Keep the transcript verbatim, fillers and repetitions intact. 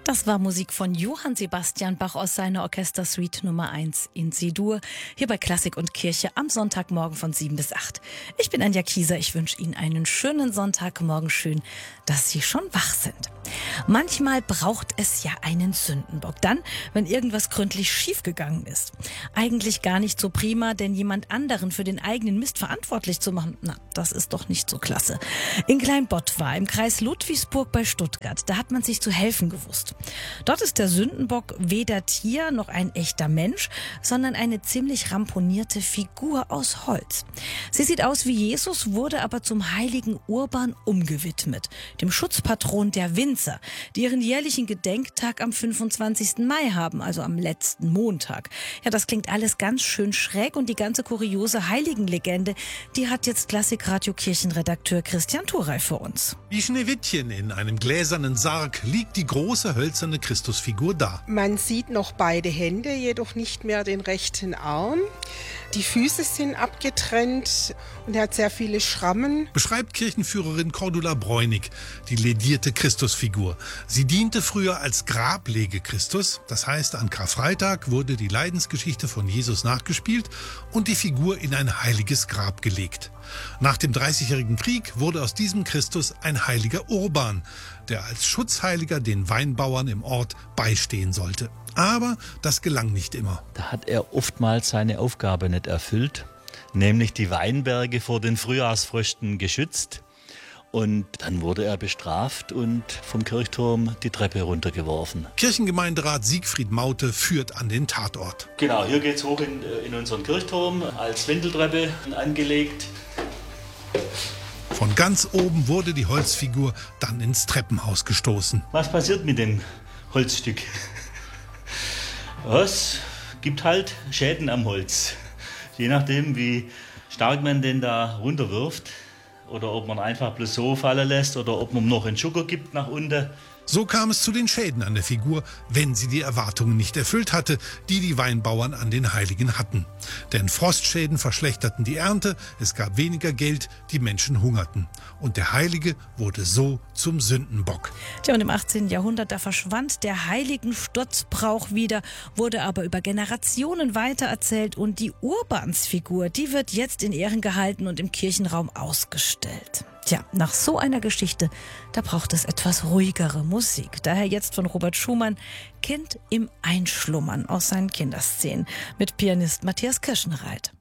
Das war Musik von Johann Sebastian Bach aus seiner Orchestersuite Nummer eins in C-Dur, hier bei Klassik und Kirche am Sonntagmorgen von sieben bis acht. Ich bin Anja Kieser, ich wünsche Ihnen einen schönen Sonntagmorgen, schön, dass Sie schon wach sind. Manchmal braucht es ja einen Sündenbock, dann, wenn irgendwas gründlich schiefgegangen ist. Eigentlich gar nicht so prima, denn jemand anderen für den eigenen Mist verantwortlich zu machen, na, das ist doch nicht so klasse. In Kleinbottwar im Kreis Ludwigsburg bei Stuttgart, da hat man sich zu helfen gewusst. Dort ist der Sündenbock weder Tier noch ein echter Mensch, sondern eine ziemlich ramponierte Figur aus Holz. Sie sieht aus wie Jesus, wurde aber zum heiligen Urban umgewidmet, dem Schutzpatron der Winzer, die ihren jährlichen Gedenktag am fünfundzwanzigsten Mai haben, also am letzten Montag. Ja, das klingt alles ganz schön schräg und die ganze kuriose Heiligenlegende, die hat jetzt Klassikradio-Kirchenredakteur Christian Thorey für uns. Wie Schneewittchen in einem gläsernen Sarg liegt die große hölzerne Christusfigur da. Man sieht noch beide Hände, jedoch nicht mehr den rechten Arm. Die Füße sind abgetrennt und er hat sehr viele Schrammen. Beschreibt Kirchenführerin Cordula Bräunig die ledierte Christusfigur. Sie diente früher als Grablege Christus. Das heißt, an Karfreitag wurde die Leidensgeschichte von Jesus nachgespielt und die Figur in ein heiliges Grab gelegt. Nach dem Dreißigjährigen Krieg wurde aus diesem Christus ein heiliger Urban, der als Schutzheiliger den Weinbauern im Ort beistehen sollte. Aber das gelang nicht immer. Da hat er oftmals seine Aufgabe nicht erfüllt, nämlich die Weinberge vor den Frühjahrsfrösten geschützt. Und dann wurde er bestraft und vom Kirchturm die Treppe runtergeworfen. Kirchengemeinderat Siegfried Maute führt an den Tatort. Genau, hier geht's hoch in, in unseren Kirchturm, als Wendeltreppe angelegt. Von ganz oben wurde die Holzfigur dann ins Treppenhaus gestoßen. Was passiert mit dem Holzstück? Es gibt halt Schäden am Holz. Je nachdem, wie stark man den da runterwirft. Oder ob man einfach bloß so fallen lässt oder ob man noch einen Schucker gibt nach unten. So kam es zu den Schäden an der Figur, wenn sie die Erwartungen nicht erfüllt hatte, die die Weinbauern an den Heiligen hatten. Denn Frostschäden verschlechterten die Ernte, es gab weniger Geld, die Menschen hungerten. Und der Heilige wurde so zum Sündenbock. Tja, und im achtzehnten Jahrhundert, da verschwand der Heiligensturzbrauch wieder, wurde aber über Generationen weitererzählt und die Urbansfigur, die wird jetzt in Ehren gehalten und im Kirchenraum ausgestellt. Tja, nach so einer Geschichte, da braucht es etwas ruhigere Musik. Daher jetzt von Robert Schumann, Kind im Einschlummern aus seinen Kinderszenen mit Pianist Matthias Kirschenreit.